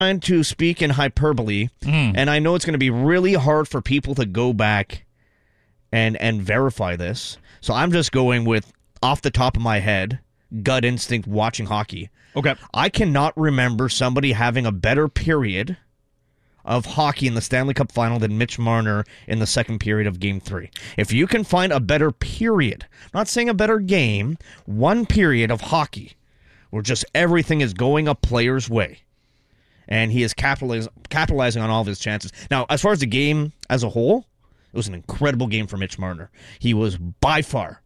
trying to speak in hyperbole, and I know it's going to be really hard for people to go back and verify this. So I'm just going with, off the top of my head, gut instinct watching hockey. Okay. I cannot remember somebody having a better period of hockey in the Stanley Cup final than Mitch Marner in the second period of Game 3. If you can find a better period, I'm not saying a better game, one period of hockey where just everything is going a player's way, and he is capitalizing on all of his chances. Now, as far as the game as a whole, it was an incredible game for Mitch Marner. He was by far,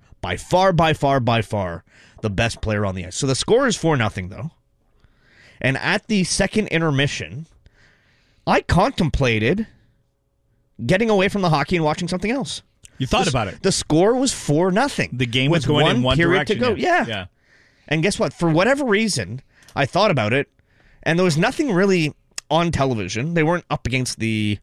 the best player on the ice. So the score is 4-0, though. And at the second intermission, I contemplated getting away from the hockey and watching something else. You thought about it. The score was 4-0. The game was going in one period direction. to go. Yeah. And guess what? For whatever reason, I thought about it, and there was nothing really on television. They weren't up against the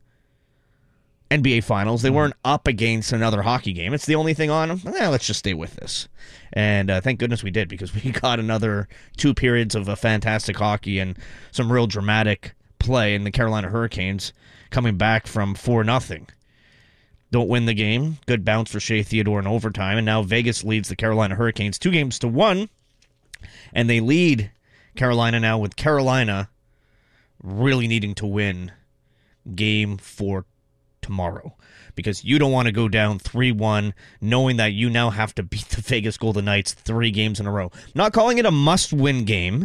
NBA Finals. They weren't up against another hockey game. It's the only thing on. Let's just stay with this. And thank goodness we did, because we got another 2 periods of a fantastic hockey and some real dramatic play in the Carolina Hurricanes coming back from 4-0. Don't win the game. Good bounce for Shea Theodore in overtime. And now Vegas leads the Carolina Hurricanes 2-1. And they lead Carolina now, with Carolina really needing to win Game 4 tomorrow, because you don't want to go down 3-1 knowing that you now have to beat the Vegas Golden Knights 3 games in a row. I'm not calling it a must-win game,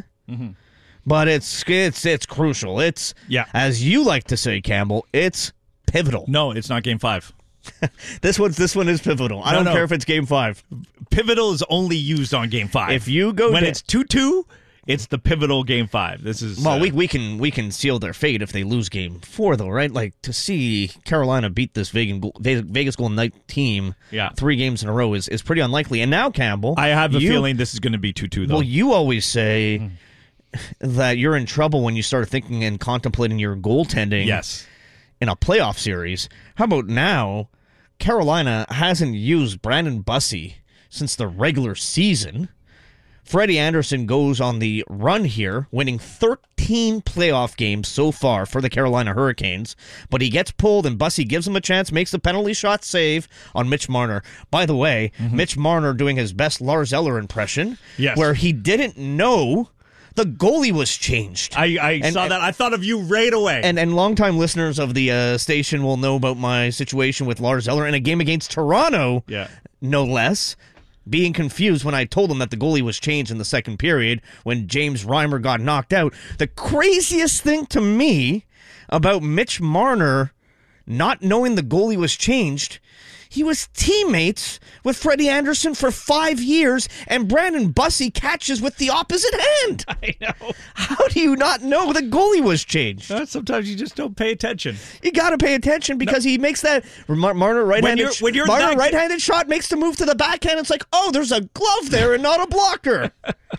but it's crucial. It's, as you like to say, Campbell, it's pivotal. No, it's not Game 5. This one is pivotal. I don't care if it's Game 5. Pivotal is only used on Game 5. If you go when it's 2-2, it's the pivotal Game 5. This is we can seal their fate if they lose Game 4, though, right? Like, to see Carolina beat this Vegas Golden Knight team 3 games in a row is pretty unlikely. And now, Campbell, I have a feeling this is going to be 2-2, though. Well, you always say that you're in trouble when you start thinking and contemplating your goaltending in a playoff series. How about now? Carolina hasn't used Brandon Bussi since the regular season. Freddie Anderson goes on the run here, winning 13 playoff games so far for the Carolina Hurricanes, but he gets pulled and Bussi gives him a chance, makes the penalty shot save on Mitch Marner. By the way, Mitch Marner doing his best Lars Eller impression, where he didn't know the goalie was changed. I saw that. I thought of you right away. And longtime listeners of the station will know about my situation with Lars Eller in a game against Toronto, no less, being confused when I told him that the goalie was changed in the second period when James Reimer got knocked out. The craziest thing to me about Mitch Marner not knowing the goalie was changed, he was teammates with Freddie Anderson for 5 years, and Brandon Bussi catches with the opposite hand. I know. How do you not know the goalie was changed? Sometimes you just don't pay attention. You got to pay attention because he makes that Marner right-handed shot, makes the move to the backhand. It's like, oh, there's a glove there and not a blocker.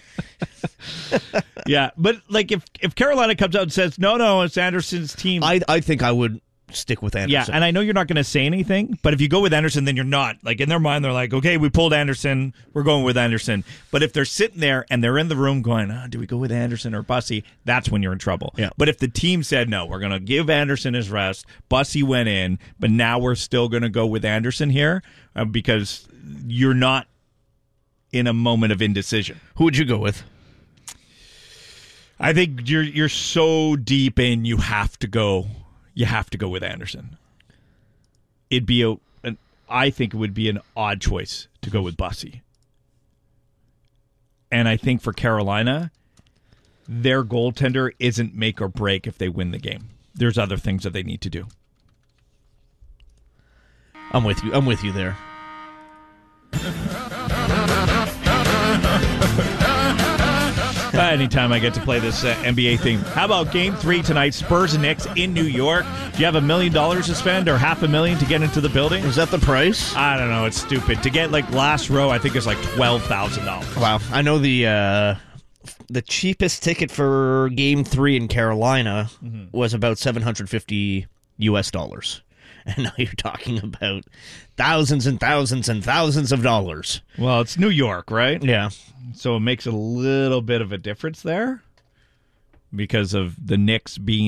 Yeah, but like if Carolina comes out and says, no, it's Anderson's team. I think I would stick with Anderson. Yeah, and I know you're not going to say anything, but if you go with Anderson, then you're not. Like, in their mind, they're like, okay, we pulled Anderson, we're going with Anderson. But if they're sitting there and they're in the room going, do we go with Anderson or Bussi? That's when you're in trouble. Yeah. But if the team said, no, we're going to give Anderson his rest, Bussi went in, but now we're still going to go with Anderson here because you're not in a moment of indecision. Who would you go with? I think you're so deep in, you have to go with Anderson. I think it would be an odd choice to go with Bussi. And I think for Carolina, their goaltender isn't make or break if they win the game. There's other things that they need to do. I'm with you there. Anytime I get to play this NBA theme. How about Game 3 tonight, Spurs and Knicks in New York? Do you have $1 million to spend or $500,000 to get into the building? Is that the price? I don't know. It's stupid. To get like last row, I think it's like $12,000. Wow. I know the cheapest ticket for Game 3 in Carolina was about $750 US. And now you're talking about thousands and thousands and thousands of dollars. Well, it's New York, right? Yeah. So it makes a little bit of a difference there. because of the Knicks being